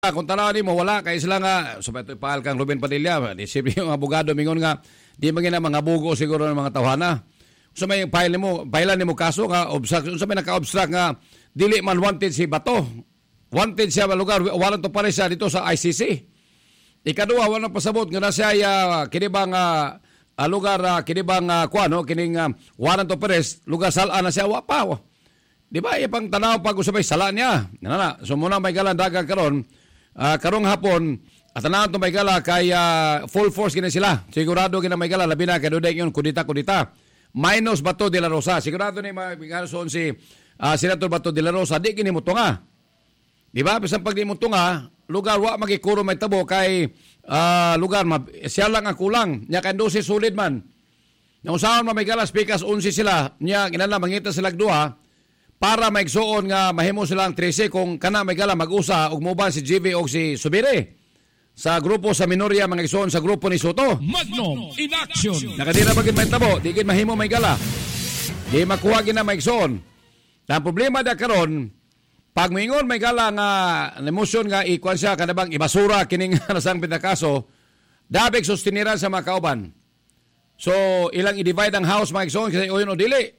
Kung tanaw mo wala kay sila nga sumato ipahal kang Ruben Padilla, disip yung abogado mingon nga di magina mga bugo siguro ng mga tawhana. So may pailan nimo kaso nga obstruct, so may naka-obstruct nga dili man wanted si Bato. Wanted siya sa lugar, walang to pare siya dito sa ICC. Ikaduha wala pasabot nga na siya kinibang lugar kinibang kuano kining walang to pares lugar salaan na siya wa pa. Di ba ipang tanaw pag usabay sala niya. Nana, so muna may galan dagang karon. Karong hapon at tanaw to may gala kay full force gina sila. Sigurado gina may gala labi na kay dudek yon kudita. Minus Bato de la Rosa. Sigurado ni magason si Senator Bato de la Rosa di kini mutunga. Di ba? Bisan pag di mutunga, lugar wa magikuro may tabo kay lugar siya lang ang kulang. Nya kay 12 solid man. Nang usahan may gala speakers 11 sila. Nya ginala mangita sila duha para maigsuon nga mahimo silang 13 kung kana may gala mag-usa og moban si GV o si Subiri sa grupo sa minorya mga igsuon sa grupo ni Soto. Magnum in action. Nakadira bagid may tabo, di gid mahimo may gala. Di makuha gid na maigsuon. Ang problema da karon pag mingon may gala nga emosyon nga ikuan siya kanabang ibasura kining nasang pinakaso, dabig sustiniran sa mga kauban. So ilang i-divide ang house mga igsuon kasi oyon o dili.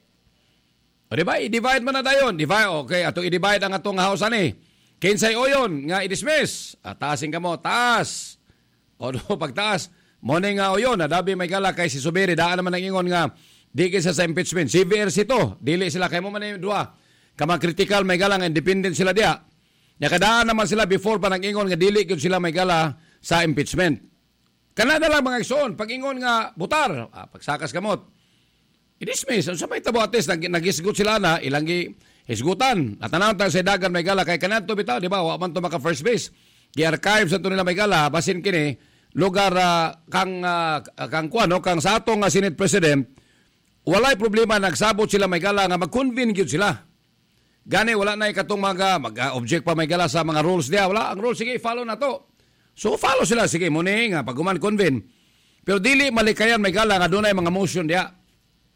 O diba, i-divide man na dayon. Okay, ato i-divide ang atong house ani. Kinsay oyon nga i-dismiss. Taasin ka mo, taas. O do, pagtaas, morning nga oyon, dabi may gala kay si Subiri, daan naman ang ingon nga, di kisa sa impeachment. Si VRC to, dili sila, kay mo man yung dua. Kamang critical may gala nga independent sila diya. Nakadaan naman sila before pa nang ingon nga dili kung sila may gala sa impeachment. Kanada lang mga igsoon, pag ingon nga butar, pagsakas kamot. I-dismiss. Sa may tabo atis, nag-isgot sila na, ilang isgutan. At tanawang tayo sa dagan may gala, kay kanan to bitaw, di ba? Waman to maka first base. I-archive sa ito nila may gala, basin kini, lugar kang sa atong Senate President, walay problema, nagsabot sila may gala, nga mag-convene yun sila. Gani, wala na ikatong mag-object pa may gala sa mga rules diya. Wala, ang rules, sige, follow na to. So, follow sila, sige, muni nga, pag convene. Pero dili malikayan may gala, nga doon ay mga motion diya.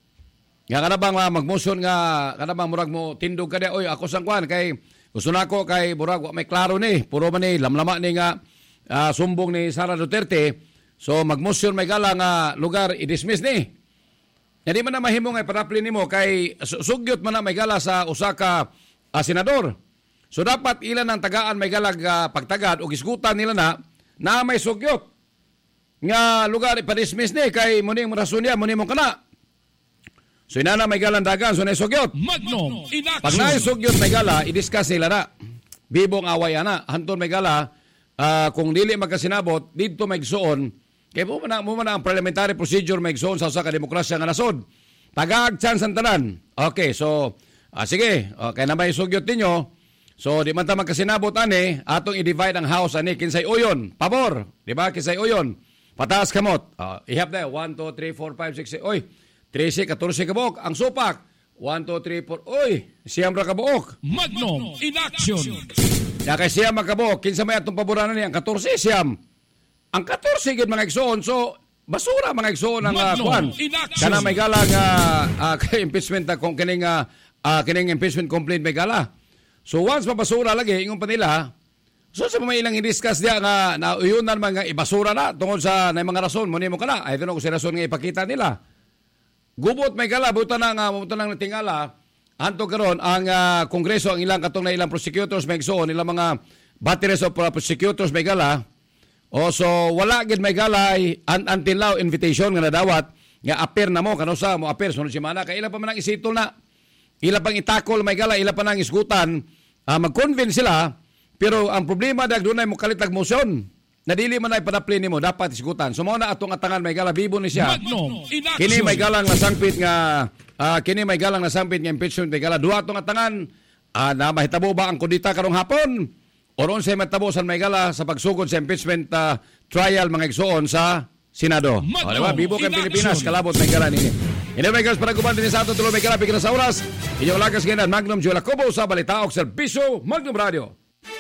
Nga kanabang mag-motion nga, kanabang murag mo tindog ka diya, oy, ako sang kwan, kay gusto na ako, kay murag, may klaro ni, puro man ni, lamlama ni nga, sumbong ni Sara Duterte, so mag-motion may gala nga lugar, i-dismiss ni. Hindi man na mahimo nga iparapli ni mo, kay sugyot man na may gala sa usaka senador. So dapat ilan ang tagaan may galag pagtagad o gisgutan nila na may sugyot. Nga lugar, ipa-dismiss ni, kay muning rason niya, muning mong kana. So inana may galang dagan, so naisugyot. Magnum in action. Pag naisugyot may gala, i-discuss nila na. Bibong away na. Hanton may gala, kung dili magkasinabot, dito may gsuon. Kaya mo man ang parliamentary procedure may gsuon sa usa ka demokrasya nga nasod. Tagaag chance ang tanan. Okay, so, sige, okay na may sugyot ninyo. So, di man ta magkasinabot ani, atong i-divide ang house ani, kinsay uyon. Pabor, di ba, kinsay uyon. Pataas kamot. Ihap na 1, 2, 3, 4, 5, 6, 7, oy. 13, 14 kabuok. Ang supak, 1, 2, 3, 4. Uy, siyam ra kabuok. Magnum in action. Ya kay siyam kabuok. Kinsa may atong paboranan niya? Ang 14, siyam. Ang 14, gid mga igsoon. So, basura mga igsoon ang kwan. Kana may gala nga kay impeachment kung kining impeachment complaint may gala. So, once mabasura lagi, ingon pa nila, so sa may ilang i-discuss diya nga nauyunan mga ibasura na tungod sa na mga rason. Muni mo ka na. I don't know kung si rason nga ipakita nila. Gubot may gala, buta nang tingala, anto karon ang Kongreso, ang ilang katong na ilang prosecutors may igsoon, ilang mga batteries of prosecutors may gala. So wala gid may gala until now invitation nga nadawat nga appear na mo kanusa mo appear sunod semana kay ila pa man ang isitol na. Ila pang itakol may gala, ila pa nang isgutan, mag-convince sila, pero ang problema dag dunay mo kalitag motion. Nadili man ay padapli nimo dapat isgutan. So mao na atong atangan may gala bibo ni siya. Kini may galang nasangpit nga impeachment may gala duha atong atangan na mahitabo ba ang kudita karong hapon? Oron sa matabo sa may gala sa pagsugod sa impeachment trial mga igsoon sa Senado. O diba? Bibo kang Pilipinas kalabot may gala nini. Anyway guys, para guban din sa ato tuloy may gala pigna sa oras. Inyong lakas ngayon Magnum Joel Acobo sa Balitaok Serbisyo Magnum Radio.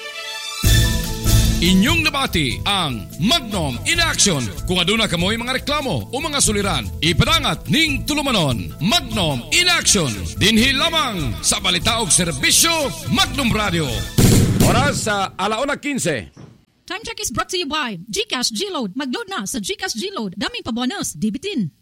Inyong nabati ang Magnum in Action. Kung aduna kamoy mga reklamo o mga suliran, ipadangat ning tulumanon. Magnum in Action. Dinhi lamang sa Balitaog Serbisyo Magnum Radio. Oras sa 1:15. Time check is brought to you by GCash Gload. Mag-load na sa GCash Gload. Daming pa bonus, dibitin.